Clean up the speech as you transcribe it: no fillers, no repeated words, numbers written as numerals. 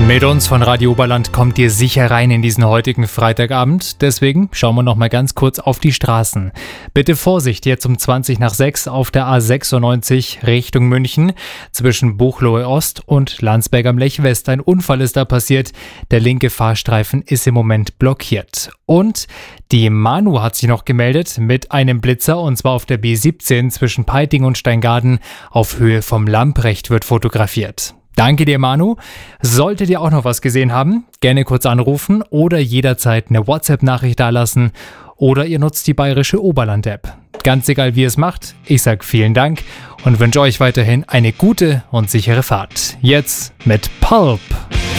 Mit uns von Radio Oberland kommt ihr sicher rein in diesen heutigen Freitagabend. Deswegen schauen wir noch mal ganz kurz auf die Straßen. Bitte Vorsicht jetzt um 20 nach 6 auf der A96 Richtung München. Zwischen Buchloe Ost und Landsberg am Lech West. Ein Unfall ist da passiert. Der linke Fahrstreifen ist im Moment blockiert. Und die Manu hat sich noch gemeldet mit einem Blitzer, und zwar auf der B17 zwischen Peiting und Steingaden auf Höhe vom Lamprecht wird fotografiert. Danke dir, Manu. Solltet ihr auch noch was gesehen haben, gerne kurz anrufen oder jederzeit eine WhatsApp-Nachricht dalassen oder ihr nutzt die Bayerische Oberland-App. Ganz egal, wie ihr es macht, ich sage vielen Dank und wünsche euch weiterhin eine gute und sichere Fahrt. Jetzt mit Pulp.